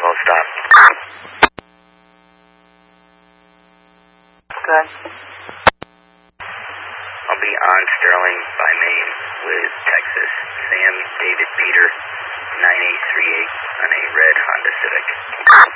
call stop. Good. I'll be on Sterling by Main with Texas, Sam David Peter, 9838 on a red Honda Civic.